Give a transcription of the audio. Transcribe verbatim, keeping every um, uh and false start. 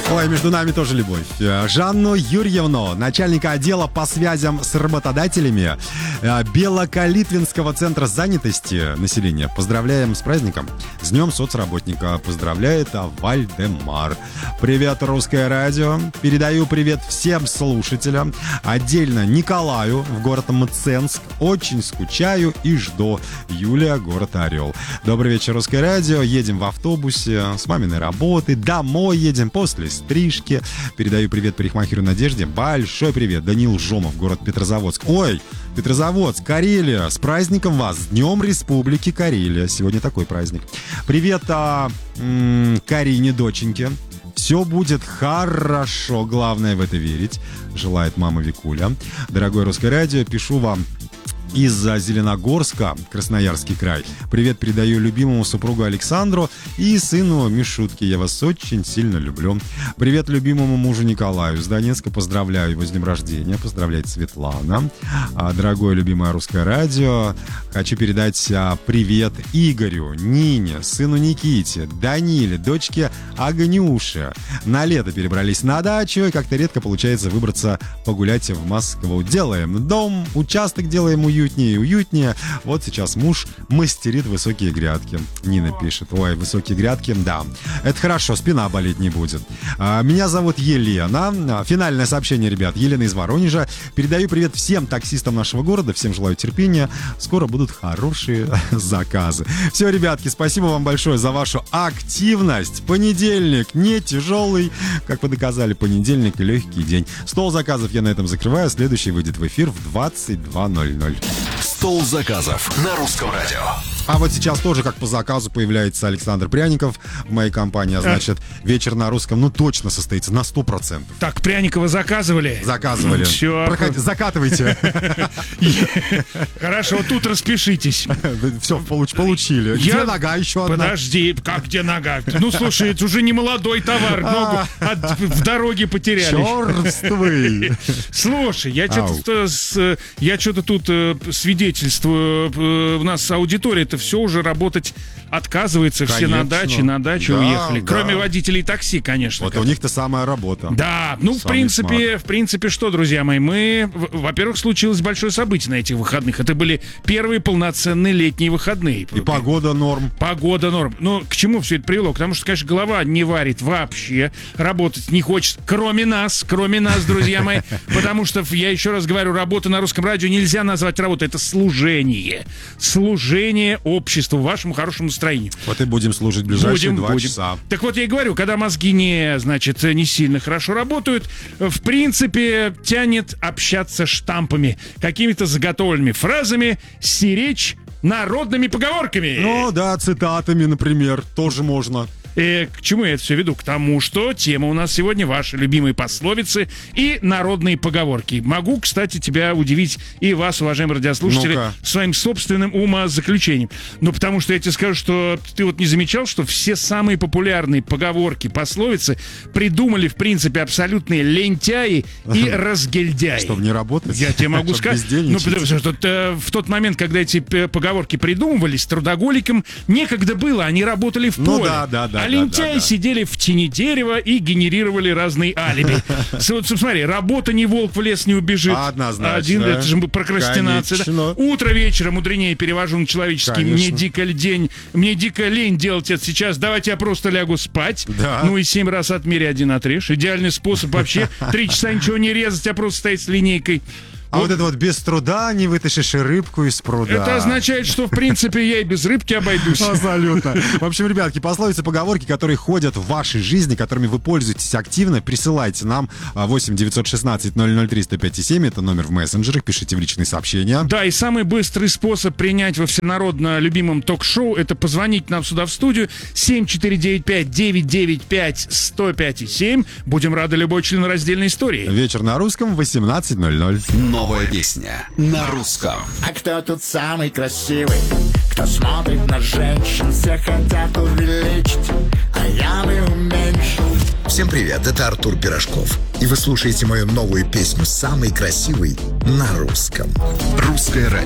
Ой, между нами тоже любовь. Жанну Юрьевну, начальника отдела по связям с работодателями Белокалитвинского центра занятости населения. Поздравляем с праздником. С днем соцработника. Поздравляет Вальдемар. Привет, Русское радио. Передаю привет всем слушателям. Отдельно Николаю в город Мценск. Очень скучаю и жду. Юлия, город Орел. Добрый вечер, Русское радио. Едем в автобусе с маминой работы. Домой едем после стрижки. Передаю привет парикмахеру Надежде. Большой привет. Даниил Жомов, город Петрозаводск. Ой, Петрозаводск, Карелия. С праздником вас. С Днем Республики Карелия. Сегодня такой праздник. Привет а, м- Карине, доченьке. Все будет хорошо. Главное в это верить. Желает мама Викуля. Дорогое Русское радио, пишу вам из-за Зеленогорска, Красноярский край. Привет передаю любимому супругу Александру и сыну Мишутке. Я вас очень сильно люблю. Привет любимому мужу Николаю. С Донецка поздравляю его с днем рождения. Поздравляет Светлана. А, дорогое любимое Русское радио, хочу передать а, привет Игорю, Нине, сыну Никите, Даниле, дочке Аганюше. На лето перебрались на дачу, и как-то редко получается выбраться погулять в Москву. Делаем дом, участок делаем уютнее и уютнее. Вот сейчас муж мастерит высокие грядки. Нина пишет. Ой, высокие грядки, да. Это хорошо, спина болеть не будет. А, меня зовут Елена. Финальное сообщение, ребят. Елена из Воронежа. Передаю привет всем таксистам нашего города. Всем желаю терпения. Скоро будут хорошие заказы. Все, ребятки, спасибо вам большое за вашу активность. Понедельник не тяжелый. Как вы доказали, понедельник легкий день. Стол заказов я на этом закрываю. Следующий выйдет в эфир в двадцать два ноль ноль. Стол заказов на Русском радио. А вот сейчас тоже, как по заказу, появляется Александр Пряников в моей компании. А значит, вечер на русском, ну, точно состоится на сто процентов. Так, Пряникова заказывали? Заказывали. Все. Проходи, закатывайте. Хорошо, тут распишитесь. Все, получили. Где нога еще одна? Подожди, как где нога? Ну, слушай, это уже не молодой товар. Ногу в дороге потеряли. Черствый. Слушай, я что-то я что-то тут свидетельствую. У нас аудитория-то все уже работать отказывается. Конечно. Все на даче, на дачу да, уехали. Да. Кроме водителей такси, конечно. Вот у них-то самая работа. Да, ну, в принципе, в принципе, что, друзья мои, мы, во-первых, случилось большое событие на этих выходных. Это были первые полноценные летние выходные. И погода норм. Погода норм. Ну, к чему все это привело? Потому что, конечно, голова не варит вообще. Работать не хочет, кроме нас, кроме нас, друзья мои. Потому что, я еще раз говорю, работа на Русском радио нельзя назвать работой. Это служение. Служение обществу, вашему хорошему настроению. Вот и будем служить ближайшие будем, два будем. часа. Так вот, я и говорю, когда мозги не, значит, не сильно хорошо работают, в принципе, тянет общаться штампами, какими-то заготовленными фразами, сиречь народными поговорками. Ну да, цитатами, например, тоже можно. И к чему я это все веду? К тому, что тема у нас сегодня ваши любимые пословицы и народные поговорки. Могу, кстати, тебя удивить и вас, уважаемые радиослушатели, Ну-ка. своим собственным умозаключением. Ну, потому что я тебе скажу, что ты вот не замечал, что все самые популярные поговорки, пословицы придумали, в принципе, абсолютные лентяи и разгильдяи. Чтобы не работать? Я тебе могу сказать. Ну, потому что э, в тот момент, когда эти поговорки придумывались, трудоголикам некогда было, они работали в поле. Ну да, да, да. А лентяи да, да. сидели в тени дерева и генерировали разные алиби. Смотри, работа не волк, в лес не убежит. Однозначно. Один, это же прокрастинация. Да? Утро вечера мудренее перевожу на человеческий. Конечно. Мне дико лень, мне дико лень делать это сейчас. Давайте я просто лягу спать. Да. Ну и семь раз отмери, один отрежь. Идеальный способ вообще. Три часа ничего не резать, а просто стоять с линейкой. А вот, вот это вот без труда не вытащишь и рыбку из пруда. Это означает, что, в принципе, я и без рыбки обойдусь. Абсолютно. В общем, ребятки, пословицы, поговорки, которые ходят в вашей жизни, которыми вы пользуетесь активно, присылайте нам восемь девятьсот шестнадцать ноль ноль три сто пять семь. Это номер в мессенджерах. Пишите в личные сообщения. Да, и самый быстрый способ принять во всенародно любимом ток-шоу — это позвонить нам сюда в студию семь четыре девять пять девять девять пять сто пять семь. Будем рады любой членораздельной истории. Вечер на русском, восемнадцать ноль ноль. Новая песня на русском. А кто тут самый красивый? Кто смотрит на женщин? Все хотят увеличить, а я бы уменьшил. Всем привет, это Артур Пирожков. И вы слушаете мою новую песню «Самый красивый» на русском. Русское радио.